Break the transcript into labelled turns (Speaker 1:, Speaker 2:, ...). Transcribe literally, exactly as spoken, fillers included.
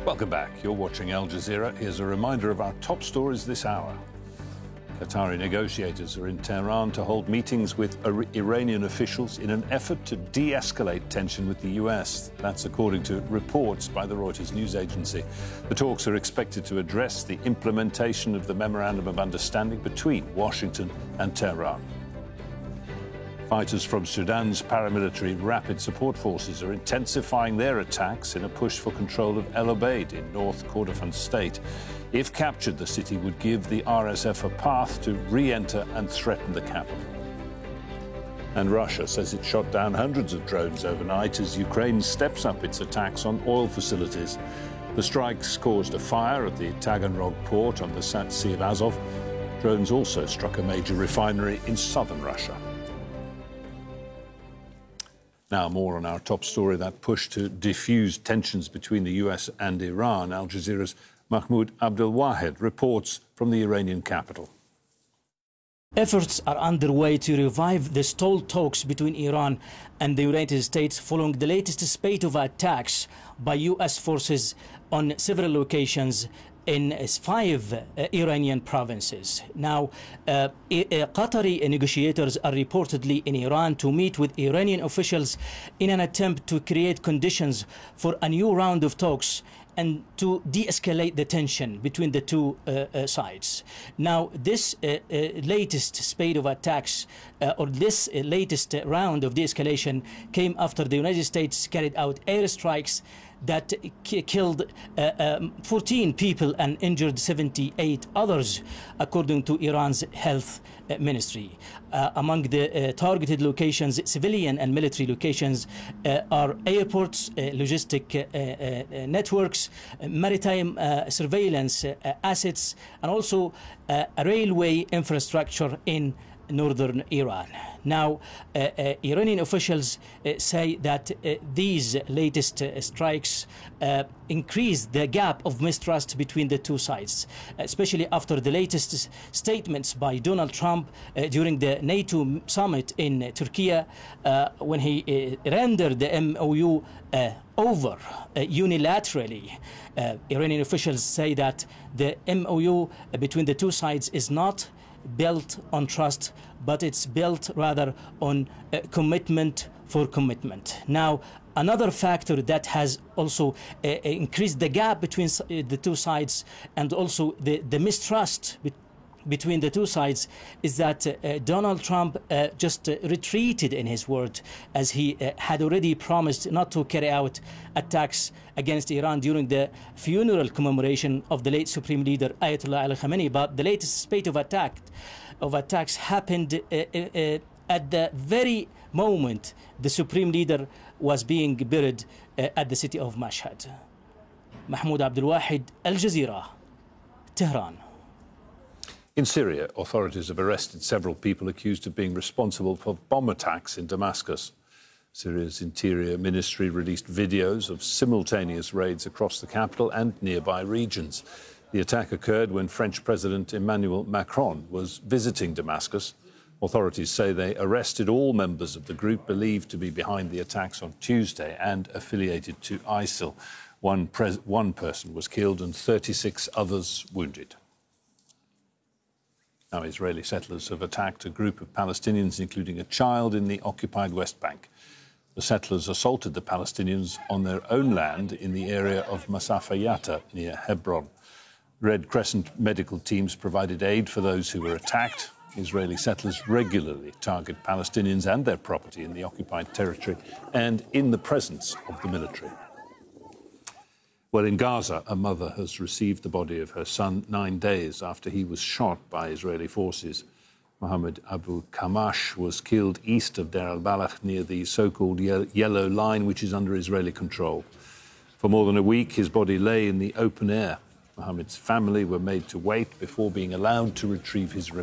Speaker 1: Welcome back. You're watching Al Jazeera. Here's a reminder of our top stories this hour. Qatari negotiators are in Tehran to hold meetings with Iranian officials in an effort to de-escalate tension with the U S. That's according to reports by the Reuters news agency. The talks are expected to address the implementation of the Memorandum of Understanding between Washington and Tehran. Fighters from Sudan's paramilitary Rapid Support Forces are intensifying their attacks in a push for control of El Obeid in North Kordofan state. If captured, the city would give the R S F a path to re-enter and threaten the capital. And Russia says it shot down hundreds of drones overnight as Ukraine steps up its attacks on oil facilities. The strikes caused a fire at the Taganrog port on the Sea of Azov. Drones also struck a major refinery in southern Russia. Now, more on our top story, that push to defuse tensions between the U S and Iran. Al Jazeera's Mahmoud Abdelwahed reports from the Iranian capital.
Speaker 2: Efforts are underway to revive the stalled talks between Iran and the United States following the latest spate of attacks by U S forces on several locations in five uh, Iranian provinces. Now, uh, Qatari negotiators are reportedly in Iran to meet with Iranian officials in an attempt to create conditions for a new round of talks and to de-escalate the tension between the two uh, uh, sides. Now, this uh, uh, latest spate of attacks, uh, or this uh, latest round of de-escalation, came after the United States carried out airstrikes that killed uh, um, fourteen people and injured seventy-eight others, according to Iran's health uh, ministry. Uh, among the uh, targeted locations, civilian and military locations, uh, are airports, uh, logistic uh, uh, networks, uh, maritime uh, surveillance uh, assets, and also uh, a railway infrastructure in northern Iran. Now, uh, uh, Iranian officials uh, say that uh, these latest uh, strikes uh, increase the gap of mistrust between the two sides, especially after the latest statements by Donald Trump uh, during the NATO summit in uh, Turkey, uh, when he uh, rendered the M O U uh, over uh, unilaterally. Uh, Iranian officials say that the M O U between the two sides is not built on trust, but it's built rather on uh, commitment for commitment. Now, another factor that has also uh, increased the gap between uh, the two sides and also the, the mistrust be between the two sides is that uh, Donald Trump uh, just uh, retreated in his word, as he uh, had already promised not to carry out attacks against Iran during the funeral commemoration of the late Supreme Leader Ayatollah Ali Khamenei. But the latest spate of attack of attacks happened uh, uh, at the very moment the Supreme Leader was being buried uh, at the city of Mashhad. Mahmoud Abdelwahed, Al Jazeera, Tehran.
Speaker 1: In Syria, authorities have arrested several people accused of being responsible for bomb attacks in Damascus. Syria's Interior Ministry released videos of simultaneous raids across the capital and nearby regions. The attack occurred when French President Emmanuel Macron was visiting Damascus. Authorities say they arrested all members of the group believed to be behind the attacks on Tuesday and affiliated to ISIL. One, pres one person was killed and thirty-six others wounded. Now, Israeli settlers have attacked a group of Palestinians, including a child, in the occupied West Bank. The settlers assaulted the Palestinians on their own land in the area of Masafa Yatta, near Hebron. Red Crescent medical teams provided aid for those who were attacked. Israeli settlers regularly target Palestinians and their property in the occupied territory and in the presence of the military. Well, in Gaza, a mother has received the body of her son nine days after he was shot by Israeli forces. Mohammed Abu Kamash was killed east of Deir al-Balach near the so-called Yellow Line, which is under Israeli control. For more than a week, his body lay in the open air. Mohammed's family were made to wait before being allowed to retrieve his remains.